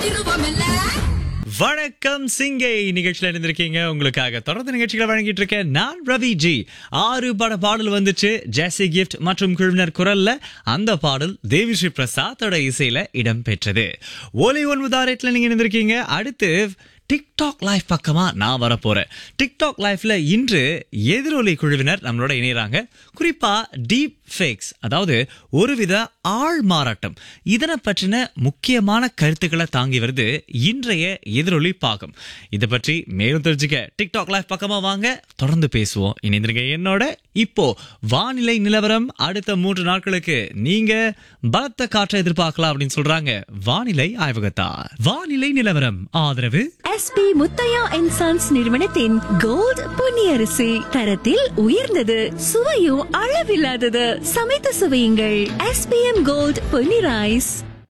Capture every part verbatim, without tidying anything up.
வணக்கம் சிங்கை நிகழ்ச்சியில இருந்திருக்கீங்க. உங்களுக்காக தொடர்ந்து நிகழ்ச்சிகளை வழங்கிட்டு இருக்கேன் நான் ரவி ஜி. ஆறு பட பாடல் வந்துச்சு ஜெசி கிஃப்ட் மற்றும் குழுவினர் குரல்ல. அந்த பாடல் தேவிஸ்ரீ பிரசாத்தோட இசையில இடம் பெற்றது. ஒலி ஒன்பதாயிரத்துல நீங்க இருந்திருக்கீங்க. அடுத்து டிக்டாக் லைவ் பக்கமா நான் வர போறேன். டிக்டாக் லைவ்ல இன்று எதிரொலி குழுவினர் நம்மளோட இணையறாங்க. குறிப்பா டீப் ஃபேக்ஸ், அதாவது ஒருவித ஆள் மாறாட்டம், இதனை பற்றின முக்கியமான கருத்துக்களை தாங்கி வருது இன்றைய எதிரொலி பாகம். இதை பற்றி மேலும் தெரிஞ்சுக்க டிக்டாக் லைவ் பக்கமா வாங்க, தொடர்ந்து பேசுவோம். இணைந்திருங்க என்னோட. இப்போ வானிலை நிலவரம் அடுத்த மூன்று நாட்களுக்கு நீங்க பலத்த காற்றை எதிர்பார்க்கலாம் அப்படின்னு சொல்றாங்க வானிலை ஆய்வகத்தார். வானிலை நிலவரம் ஆதரவு எஸ்பி முத்தையா அண்ட் சன்ஸ் நிறுவனத்தின் கோல்ட் பொன்னியரிசி, தரத்தில் உயர்ந்தது, சுவையும் அளவில்லாதது. சமைத்து சுவையுங்கள். SPM gold Ponni rice.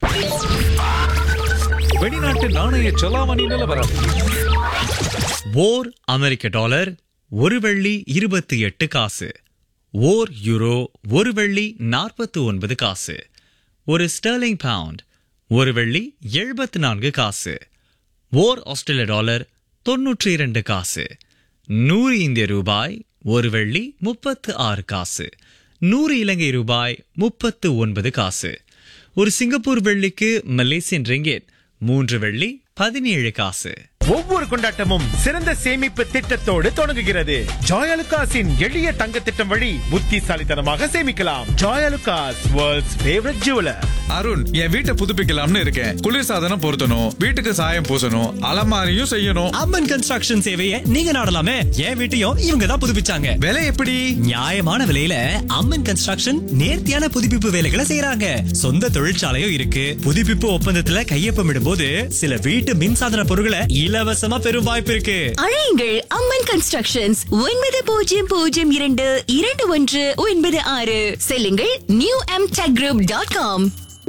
வெளிநாட்டு நாணய செலாவணி நிலவரம். ஓர் அமெரிக்க டாலர் ஒரு வெள்ளி இருபத்தி எட்டு காசு. ஓர் யூரோ ஒரு வெள்ளி நாற்பத்தி ஒன்பது காசு. ஒரு ஸ்டெர்லிங் பவுண்ட் ஒரு வெள்ளி எழுபத்தி நான்கு காசு. ஓர் ஆஸ்திரேலிய டாலர் தொன்னூற்றி இரண்டு காசு. நூறு இந்திய ரூபாய் ஒரு வெள்ளி முப்பத்து ஆறு காசு. நூறு இலங்கை ரூபாய் முப்பத்து ஒன்பது காசு. ஒரு சிங்கப்பூர் வெள்ளிக்கு மலேசியன் ரிங்கெட் மூன்று வெள்ளி பதினேழு காசு. ஒவ்வொரு கொண்டாட்டமும் சிறந்த சேமிப்பு திட்டத்தோடு தொடங்குகிறது. ஜாயலுகாஸின் எளிய தங்க திட்டம் வழி புத்திசாலித்தனமாக சேமிக்கலாம். Joyalukkas, world's favourite jeweller. Arun, என் வீட்டை புதுப்பிக்கலாம்னு இருக்கேன். குளிர்சாதனம் பொருத்தணும், வீட்டுக்கு சாயம் பூசணும், அலமாரியும் செய்யணும். அம்மன் கன்ஸ்ட்ரக்ஷன் சேவையை நீங்க நாடலாமே. என் வீட்டையும் இவங்க தான் புதுப்பிச்சாங்க. விலை எப்படி? நியாயமான விலையில அம்மன் கன்ஸ்ட்ரக்ஷன் நேர்த்தியான புதுப்பிப்பு வேலைகளை செய்யறாங்க. சொந்த தொழிற்சாலையும் இருக்கு. புதுப்பிப்பு ஒப்பந்தத்துல கையொப்பமிடும் போது சில வீட்டு மின்சாதன பொருட்களை இலவசமா பெறும் வாய்ப்பு இருக்கு. அழையுங்கள் அம்மன் கன்ஸ்ட்ரக்ஷன்ஸ் ஒன்பது பூஜ்ஜியம் பூஜ்ஜியம் இரண்டு இரண்டு ஒன்று ஒன்பது ஆறு. செல்லுங்கள் new M tech group dot com.